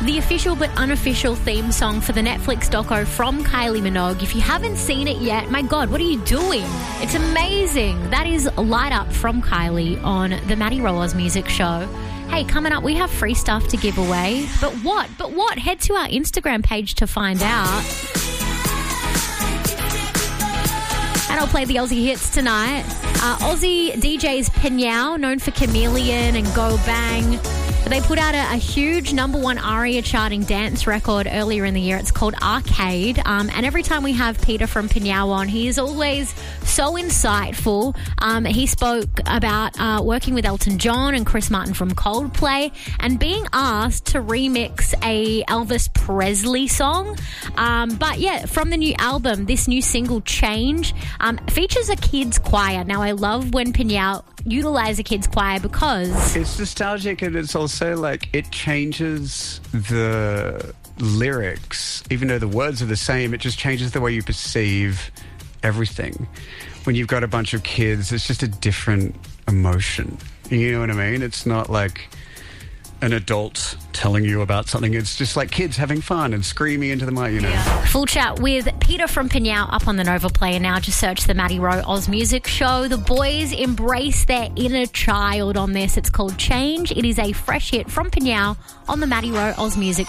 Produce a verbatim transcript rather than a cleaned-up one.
The official but unofficial theme song for the Netflix doco from Kylie Minogue. If you haven't seen it yet, my God, what are you doing? It's amazing. That is Light Up from Kylie on the Maddie Rowe Oz Music Show. Hey, coming up, we have free stuff to give away. But what? But what? Head to our Instagram page to find out. And I'll play the Aussie hits tonight. Uh, Aussie D Js Pinyao, known for Chameleon and Go Bang. They put out a, a huge number one ARIA charting dance record earlier in the year. It's called Arcade. Um, and every time we have Peter from Pinyao on, he is always so insightful. Um, he spoke about uh, working with Elton John and Chris Martin from Coldplay and being asked to remix a Elvis Presley song. Um, but yeah, from the new album, this new single, Change, um, features a kids choir. Now, I love when Pinyao utilize a kids choir because it's nostalgic, and it's also like it changes the lyrics. Even though the words are the same, it just changes the way you perceive everything. When you've got a bunch of kids, it's just a different emotion. You know what I mean? It's not like an adult telling you about something. It's just like kids having fun and screaming into the mic, you know. Yeah. Full chat with Peter from Pinyao up on the Nova Player now. Just search the Maddie Rowe Oz Music Show. The boys embrace their inner child on this. It's called Change. It is a fresh hit from Pinyao on the Maddie Rowe Oz Music Show.